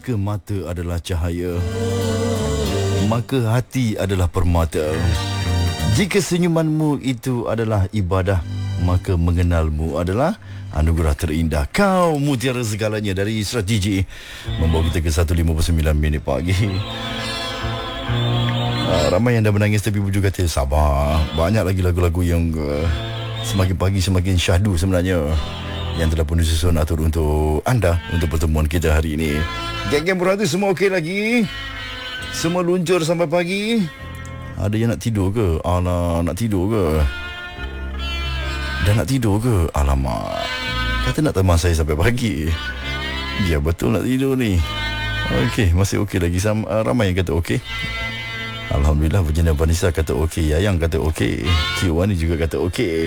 Jika mata adalah cahaya, maka hati adalah permata. Jika senyumanmu itu adalah ibadah, maka mengenalmu adalah anugerah terindah. Kau mutiara segalanya dari Strategi membawa kita ke 1:59 pagi. Ramai yang dah menangis, tapi Buju kata sabar. Banyak lagi lagu-lagu yang semakin pagi semakin syahdu sebenarnya, yang telah pun disusun atur untuk anda, untuk pertemuan kita hari ini. Geng-geng berhati semua okey lagi? Semua luncur sampai pagi? Ada yang nak tidur ke? Alah, nak tidur ke? Dah nak tidur ke? Alamak, kata nak teman saya sampai pagi. Ya, betul nak tidur ni. Okey, masih okey lagi. Ramai yang kata okey. Alhamdulillah, Virginia Vanessa kata okey, Yayang kata okey, Kiwani juga kata okey.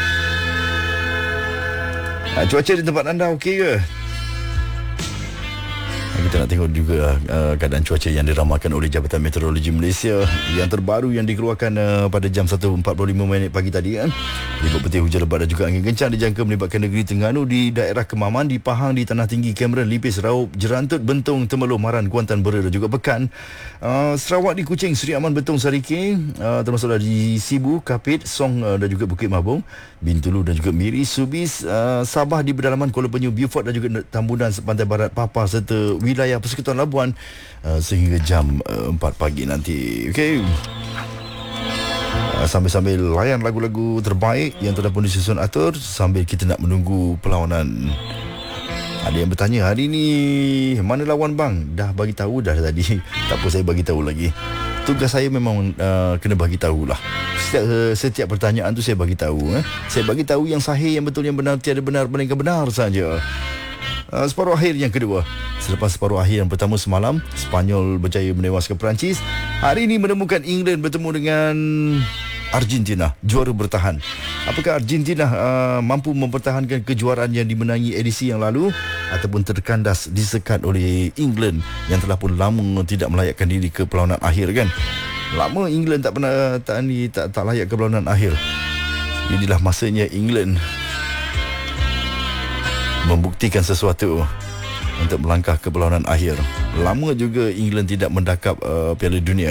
Cuaca di tempat anda okey ke? Kita nak tengok juga keadaan cuaca yang diramalkan oleh Jabatan Meteorologi Malaysia yang terbaru, yang dikeluarkan pada jam 1.45 pagi tadi kan. Lipat petir, hujan lebat dan juga angin kencang dijangka melibatkan negeri Terengganu, di daerah Kemaman, di Pahang, di Tanah Tinggi, Cameron, Lipis, Raup, Jerantut, Bentong, Temerloh, Maran, Kuantan, Bera dan juga Pekan. Sarawak, di Kuching, Seri Aman, Bentong, Sarike, termasuklah di Sibu, Kapit, Song dan juga Bukit Mabung, Bintulu dan juga Miri, Subis, Sabah di pedalaman Kuala Penyu, Beaufort dan juga Tambunan, Pantai Barat, Papa serta wilayah Persekutuan Labuan sehingga jam 4 pagi nanti. Okey. Sambil-sambil layan lagu-lagu terbaik yang telah pun disusun atur sambil kita nak menunggu perlawanan. Ada yang bertanya, hari ni mana lawan bang? Dah bagi tahu dah tadi. Tak apa, saya bagi tahu lagi. Tugas saya memang kena bagi tahulah. Setiap pertanyaan tu saya bagi tahu. Saya bagi tahu yang sahih, yang betul, yang benar, tiada benar melainkan benar saja. Separuh akhir yang kedua. Selepas separuh akhir yang pertama semalam, Spanyol berjaya menewaskan Perancis. Hari ini menemukan England bertemu dengan Argentina, juara bertahan. Apakah Argentina mampu mempertahankan kejuaraan yang dimenangi edisi yang lalu, ataupun terkandas disekat oleh England yang telah pun lama tidak melayakkan diri ke perlawanan akhir kan? Lama England tak pernah tak layak ke perlawanan akhir. Inilah masanya England membuktikan sesuatu untuk melangkah ke perlawanan akhir. Lama juga England tidak mendakap Piala Dunia.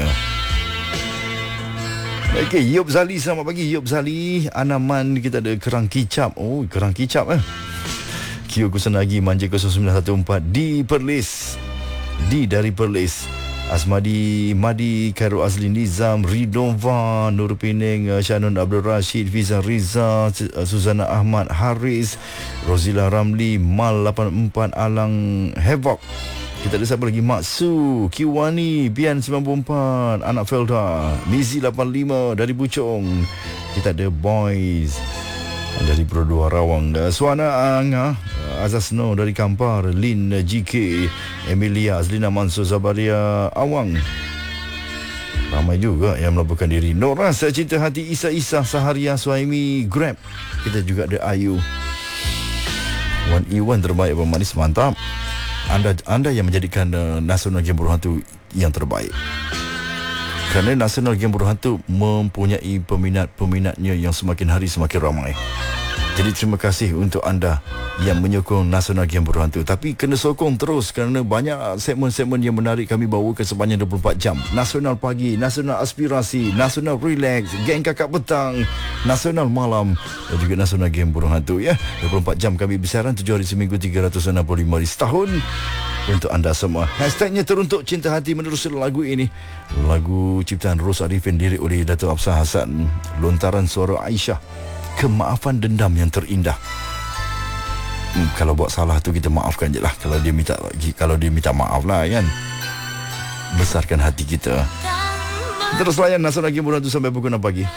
Okey, Yop Zali, selamat pagi Yop Zali. Anaman, kita ada kerang kicap. Oh, kerang kicap Kio Kusanagi, Manja 0914 di Perlis. Di dari Perlis. Asmadi, Madi, Khairul Azli, Nizam, Ridova, Nur Pining, Shanun Abdul Rashid, Fiza Riza, Suzana Ahmad, Haris, Rozila Ramli, Mal 84, Alang Hevok. Kita ada siapa lagi? Maksu, Kiwani, Bian 94, Anak Felda, Mizi 85 dari Bucong. Kita ada Boys dari Brodua Rawang, Suana Anga, Azasno dari Kampar, Lin GK, Emilia Azlina Mansur, Zabaria Awang. Ramai juga yang melaporkan diri. Nora, Saya Cinta Hati, Isa Saharia, Suhaimi, Grab. Kita juga ada Ayu. Wan Iwan terbaik, Abang Manis, mantap. Anda yang menjadikan Nasional Game Berhantu yang terbaik. Kerana Nasional Game Berhantu mempunyai peminatnya yang semakin hari semakin ramai. Jadi terima kasih untuk anda yang menyokong Nasional Game Berhantu. Tapi kena sokong terus kerana banyak segmen-segmen yang menarik kami bawa ke sepanjang 24 jam. Nasional Pagi, Nasional Aspirasi, Nasional Relax, Geng Kakak Petang, Nasional Malam dan juga Nasional Game Berhantu ya. 24 jam kami bersiaran 7 hari seminggu, 365 hari setahun untuk anda semua. Hashtagnya teruntuk cinta hati menerusi lagu ini. Lagu ciptaan Ros Arifin, lirik oleh Dato' Absah Hasan, lontaran suara Aisyah. Kemaafan dendam yang terindah. Kalau buat salah tu kita maafkan je lah. Kalau dia minta maaf lah kan. Besarkan hati kita. Terus layan Nasional Game Berhantu sampai pukul 6 pagi.